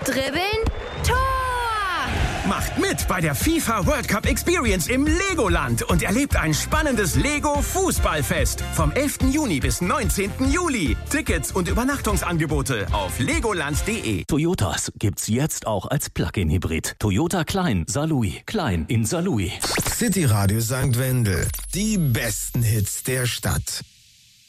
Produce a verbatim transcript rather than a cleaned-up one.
Dribbeln, Tor! Macht mit bei der FIFA World Cup Experience im Legoland und erlebt ein spannendes Lego-Fußballfest vom elften Juni bis neunzehnten Juli. Tickets und Übernachtungsangebote auf legoland punkt de. Toyotas gibt's jetzt auch als Plug-in-Hybrid. Toyota Klein Saarlouis. Klein in Saarlouis. City Radio Sankt Wendel. Die besten Hits der Stadt.